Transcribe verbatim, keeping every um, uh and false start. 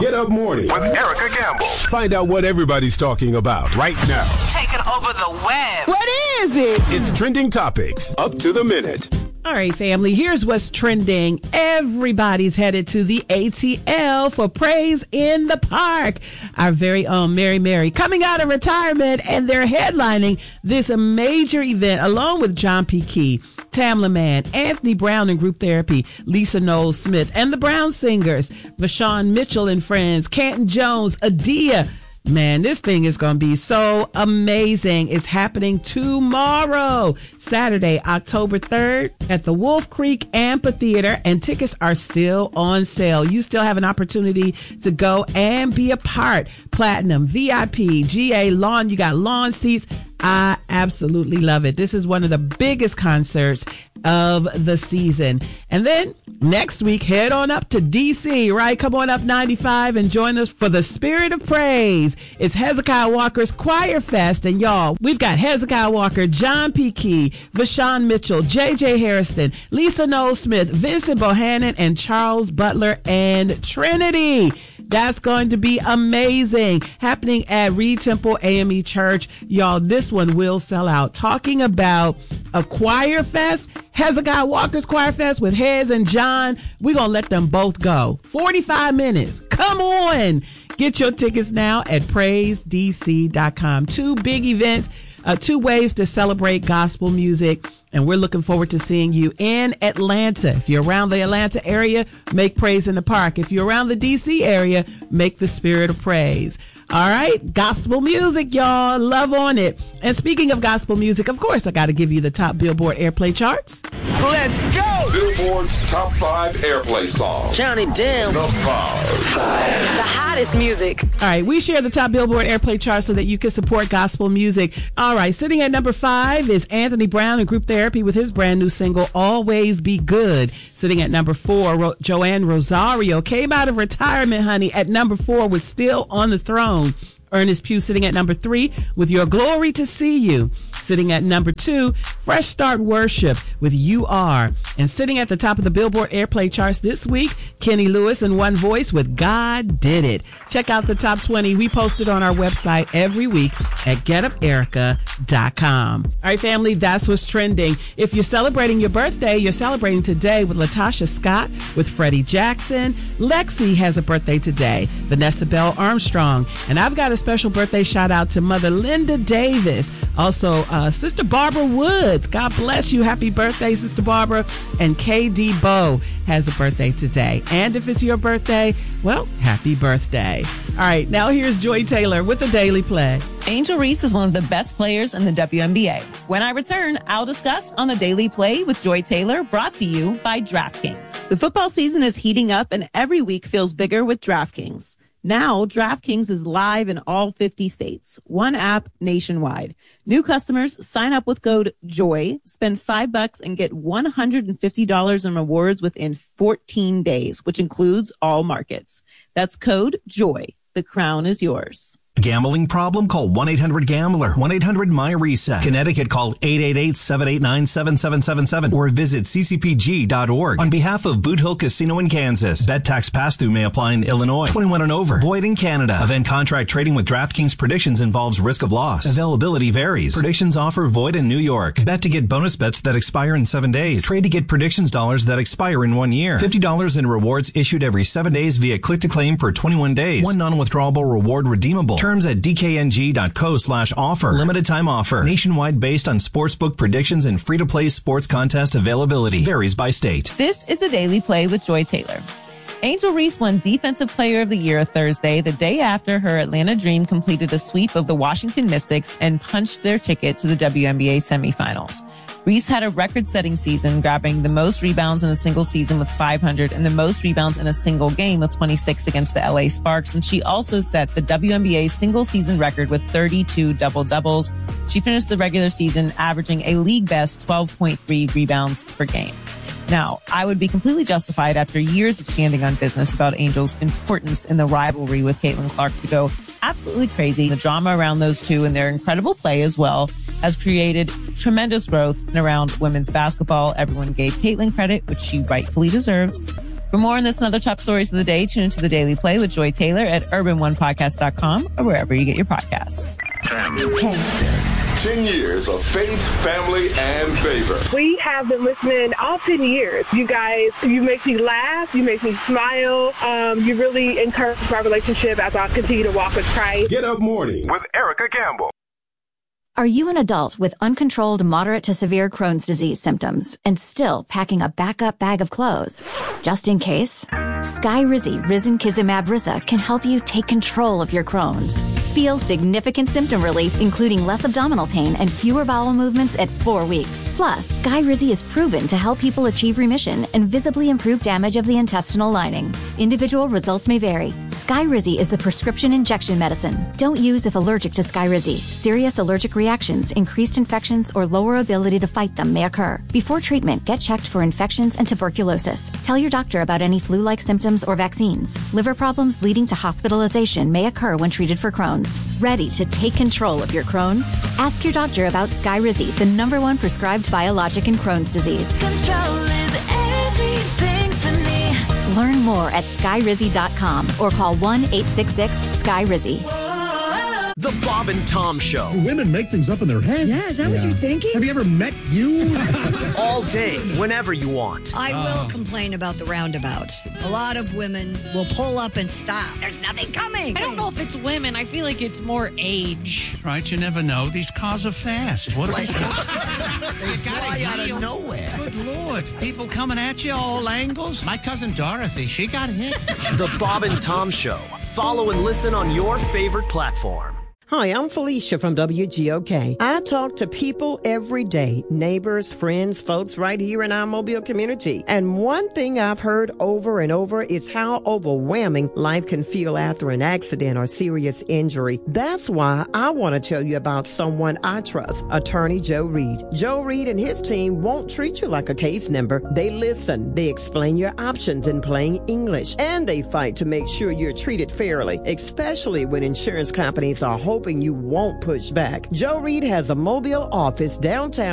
Get Up Morning with Erica Gamble. Find out what everybody's talking about right now. Taking over the web. What is it? It's Trending Topics, up to the minute. All right, family, here's what's trending. Everybody's headed to the A T L for Praise in the Park. Our very own Mary Mary coming out of retirement, and they're headlining this major event along with John P. Key, Tamla Mann, Anthony Brown and Group Therapy, Lisa Knowles Smith, and the Brown Singers, Vashawn Mitchell and Friends, Canton Jones, Adia. Man, this thing is going to be so amazing. It's happening tomorrow, Saturday, October third at the Wolf Creek Amphitheater, and tickets are still on sale. You still have an opportunity to go and be a part. Platinum, V I P, G A, lawn. You got lawn seats. I absolutely love it. This is one of the biggest concerts of the season. And then next week, head on up to D C, right? Come on up ninety-five and join us for the Spirit of Praise. It's Hezekiah Walker's Choir Fest. And y'all, we've got Hezekiah Walker, John P. Key, Vashawn Mitchell, J J Harrison, Lisa Knowles Smith, Vincent Bohannon, and Charles Butler and Trinity. That's going to be amazing. Happening at Reed Temple A M E Church. Y'all, this one will sell out. Talking about a choir fest, Hezekiah Walker's Choir Fest with Hez and John. We're going to let them both go. forty-five minutes. Come on. Get your tickets now at praise d c dot com. Two big events, uh, two ways to celebrate gospel music. And we're looking forward to seeing you in Atlanta. If you're around the Atlanta area, make Praise in the Park. If you're around the D C area, make the Spirit of Praise. All right. Gospel music, y'all. Love on it. And speaking of gospel music, of course, I got to give you the top Billboard Airplay charts. Let's go! Billboard's top five airplay songs. Johnny Damn. The five. The hottest music. All right. We share the top Billboard Airplay charts so that you can support gospel music. All right. Sitting at number five is Anthony Brown and Group Therapy with his brand new single, Always Be Good. Sitting at number four, Ro- Joanne Rosario came out of retirement, honey. At number four, was still on the throne. Ernest Pugh sitting at number three with Your Glory to See You. Sitting at number two, Fresh Start Worship with You Are. And sitting at the top of the Billboard Airplay charts this week, Kenny Lewis and One Voice with God Did It. Check out the top twenty we posted on our website every week at get up erica dot com. All right, family, that's what's trending. If you're celebrating your birthday, you're celebrating today with Latasha Scott, with Freddie Jackson. Lexi has a birthday today, Vanessa Bell Armstrong. And I've got a special birthday shout out to Mother Linda Davis. Also, uh, Sister Barbara Woods. God bless you. Happy birthday, Sister Barbara. And K D Bow has a birthday today. And if it's your birthday, well, happy birthday. All right, now here's Joy Taylor with the Daily Play. Angel Reese is one of the best players in the W N B A. When I return, I'll discuss on the Daily Play with Joy Taylor, brought to you by DraftKings. The football season is heating up and every week feels bigger with DraftKings. Now, DraftKings is live in all fifty states. One app nationwide. New customers sign up with code JOY, spend five bucks and get one hundred fifty dollars in rewards within fourteen days, which includes all markets. That's code JOY. The crown is yours. Gambling problem? Call one eight hundred gambler. one eight hundred my reset. Connecticut, call eight eight eight, seven eight nine, seven seven seven seven or visit c c p g dot org. On behalf of Boot Hill Casino in Kansas, bet tax pass-through may apply in Illinois. twenty-one and over. Void in Canada. Event contract trading with DraftKings predictions involves risk of loss. Availability varies. Predictions offer void in New York. Bet to get bonus bets that expire in seven days. Trade to get predictions dollars that expire in one year. fifty dollars in rewards issued every seven days via click-to-claim for twenty-one days. One non-withdrawable reward redeemable. Terms at d k n g dot co slash offer. Limited time offer. Nationwide based on sportsbook predictions and free-to-play sports contest availability. Varies by state. This is the Daily Play with Joy Taylor. Angel Reese won Defensive Player of the Year Thursday, the day after her Atlanta Dream completed a sweep of the Washington Mystics and punched their ticket to the W N B A semifinals. Reese had a record-setting season, grabbing the most rebounds in a single season with five hundred and the most rebounds in a single game with twenty-six against the L A Sparks. And she also set the W N B A single-season record with thirty-two double-doubles. She finished the regular season averaging a league-best twelve point three rebounds per game. Now, I would be completely justified after years of standing on business about Angel's importance in the rivalry with Caitlin Clark to go absolutely crazy. The drama around those two and their incredible play as well has created tremendous growth around women's basketball. Everyone gave Caitlin credit, which she rightfully deserved. For more on this and other top stories of the day, tune into The Daily Play with Joy Taylor at urban one podcast dot com or wherever you get your podcasts. Ten years of faith, family, and favor. We have been listening all ten years. You guys, you make me laugh. You make me smile. Um, you really encourage my relationship as I continue to walk with Christ. Get Up Morning With Erica Campbell. Are you an adult with uncontrolled moderate to severe Crohn's disease symptoms and still packing a backup bag of clothes? Just in case, Skyrizi Risankizumab Riza can help you take control of your Crohn's. Feel significant symptom relief, including less abdominal pain and fewer bowel movements at four weeks. Plus, Skyrizi is proven to help people achieve remission and visibly improve damage of the intestinal lining. Individual results may vary. Skyrizi is a prescription injection medicine. Don't use if allergic to Skyrizi. Serious allergic reactions, increased infections, or lower ability to fight them may occur. Before treatment, get checked for infections and tuberculosis. Tell your doctor about any flu-like symptoms or vaccines. Liver problems leading to hospitalization may occur when treated for Crohn's. Ready to take control of your Crohn's? Ask your doctor about Skyrizi, the number one prescribed biologic in Crohn's disease. Control is everything to me. Learn more at skyrizi dot com or call one eight six six Skyrizi. The Bob and Tom Show. Women make things up in their heads. Yeah, is that yeah. what you're thinking? Have you ever met you? All day, whenever you want. I oh. will complain about the roundabouts. A lot of women will pull up and stop. There's nothing coming. I don't know if it's women. I feel like it's more age. Right, you never know. These cars are fast. What like, they fly out of nowhere. Good Lord. People coming at you all angles. My cousin Dorothy, she got hit. The Bob and Tom Show. Follow and listen on your favorite platform. Hi, I'm Felicia from W G O K. I talk to people every day, neighbors, friends, folks right here in our Mobile community. And one thing I've heard over and over is how overwhelming life can feel after an accident or serious injury. That's why I want to tell you about someone I trust, Attorney Joe Reed. Joe Reed and his team won't treat you like a case number. They listen, they explain your options in plain English, and they fight to make sure you're treated fairly, especially when insurance companies are hoping you won't push back. Joe Reed has a Mobile office downtown